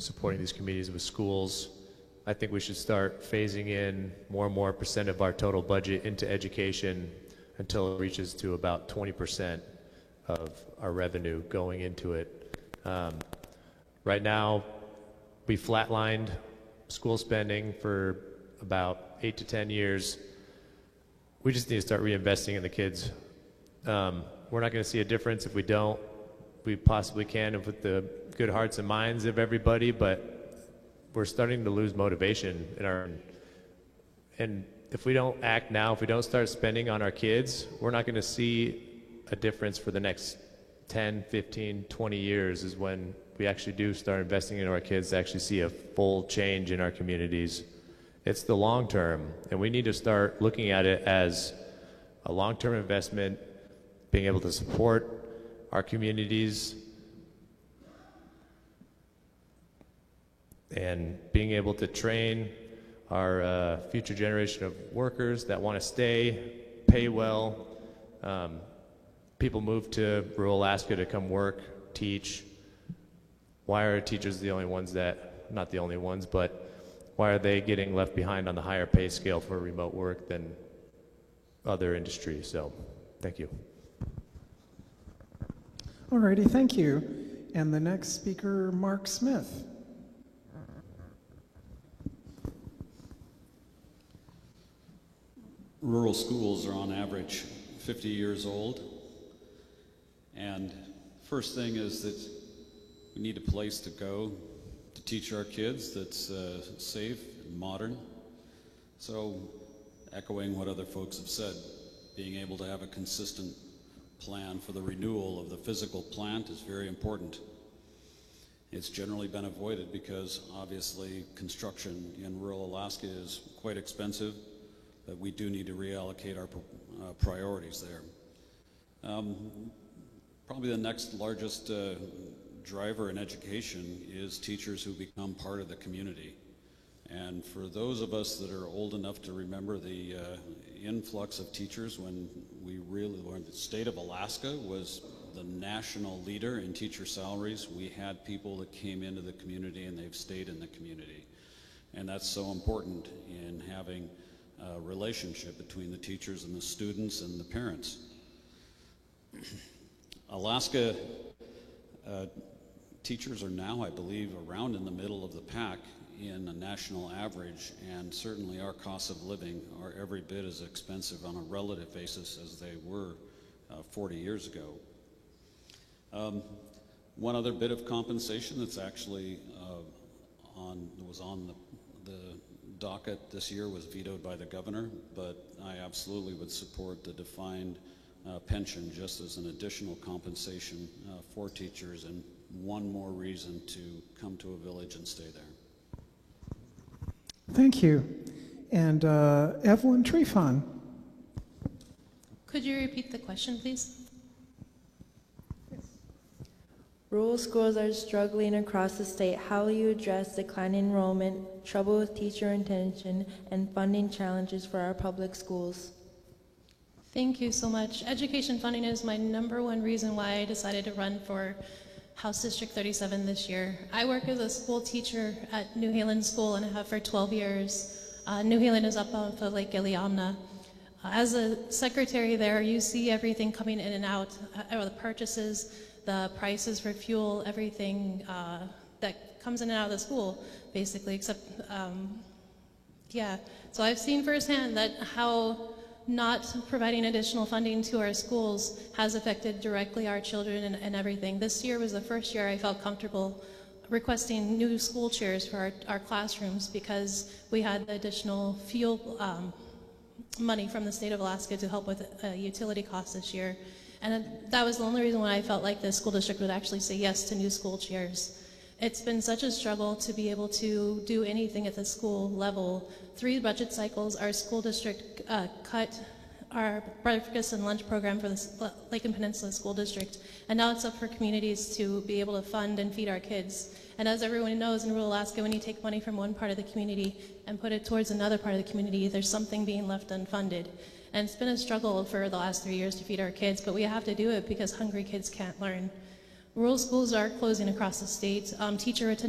supporting these communities with schools. I think we should start phasing in more and more percent of our total budget into education until it reaches to about 20% of our revenue going into it. Right now, we flatlined school spending for about 8 to 10 years. We just need to start reinvesting in the kids. We're not going to see a difference if we don't. We possibly can if with the good hearts and minds of everybody, but we're starting to lose motivation in our, and if we don't act now, if we don't start spending on our kids, we're not going to see a difference for the next 10, 15, 20 years is when we actually do start investing in our kids to actually see a full change in our communities. It's the long term, and we need to start looking at it as a long-term investment, being able to support our communities and being able to train our future generation of workers that want to stay, pay well. People move to rural Alaska to come work, teach. Why are teachers the only ones that, not the only ones, but why are they getting left behind on the higher pay scale for remote work than other industries? So, thank you. Alrighty, thank you. And the next speaker, Mark Smith. Rural schools are on average 50 years old. And first thing is that we need a place to go to teach our kids that's safe and modern. So echoing what other folks have said, being able to have a consistent plan for the renewal of the physical plant is very important. It's generally been avoided because obviously construction in rural Alaska is quite expensive, but we do need to reallocate our priorities there. Probably the next largest driver in education is teachers who become part of the community. And for those of us that are old enough to remember the influx of teachers when the state of Alaska was the national leader in teacher salaries, we had people that came into the community and they've stayed in the community. And that's so important in having a relationship between the teachers and the students and the parents. Alaska teachers are now, I believe, around in the middle of the pack in a national average, and certainly our costs of living are every bit as expensive on a relative basis as they were 40 years ago. One other bit of compensation that's actually was on the docket this year was vetoed by the governor, but I absolutely would support the defined pension just as an additional compensation for teachers and one more reason to come to a village and stay there. Thank you. And Evelyn Trefon. Could you repeat the question, please? Rural schools are struggling across the state. How will you address declining enrollment, trouble with teacher retention, and funding challenges for our public schools? Thank you so much. Education funding is my #1 reason why I decided to run for House District 37 this year. I work as a school teacher at New Haelen School and I have for 12 years. New Haelen is up off of Lake Iliamna. As a secretary there, you see everything coming in and out, the purchases, the prices for fuel, everything that comes in and out of the school, basically, except, yeah. So I've seen firsthand that how not providing additional funding to our schools has affected directly our children and everything. This year was the first year I felt comfortable requesting new school chairs for our classrooms because we had the additional fuel money from the state of Alaska to help with utility costs this year. And that was the only reason why I felt like the school district would actually say yes to new school chairs. It's been such a struggle to be able to do anything at the school level. 3 budget cycles, our school district cut our breakfast and lunch program for the Lake and Peninsula School District, and now it's up for communities to be able to fund and feed our kids. And as everyone knows, in rural Alaska, when you take money from one part of the community and put it towards another part of the community, there's something being left unfunded. And it's been a struggle for the last 3 years to feed our kids, but we have to do it because hungry kids can't learn. Rural schools are closing across the state. Teacher retention